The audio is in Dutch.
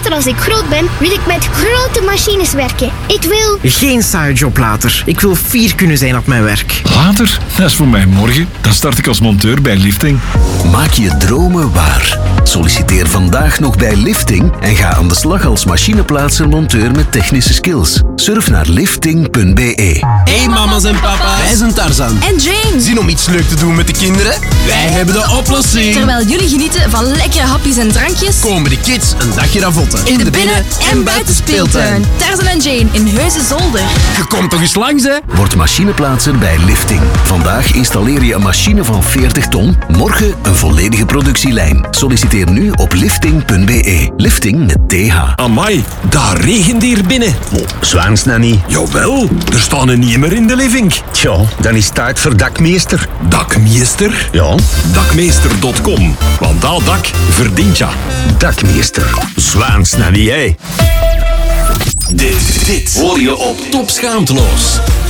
Later als ik groot ben, wil ik met grote machines werken. Ik wil... Geen saaie job later. Ik wil fier kunnen zijn op mijn werk. Later? Dat is voor mij morgen. Dan start ik als monteur bij Lifting. Maak je dromen waar. Solliciteer vandaag nog bij Lifting en ga aan de slag als machineplaatser-monteur met technische skills. Surf naar lifting.be. Hey mama's en papa's, wij zijn Tarzan en Jane. Zin om iets leuk te doen met de kinderen? Wij hebben de oplossing. Terwijl jullie genieten van lekkere hapjes en drankjes, komen de kids een dagje ravotten. In de binnen- en buitenspeeltuin. Tarzan en Jane in Heusden-Zolder. Je komt toch eens langs, hè? Word machineplaatser bij Lifting. Vandaag installeer je een machine van 40 ton. Morgen een volledige productielijn. Solliciteer nu op lifting.be. Lifting met TH. Amai, daar regent hier binnen. Zwaans nou niet. Jawel, er staan een niemer in de living. Tja, dan is het tijd voor dakmeester. Dakmeester? Ja. Dakmeester.com, want dat dak verdient ja. Dakmeester. Zwaans nou niet, hè. Dit hoor je op Top Schaamteloos.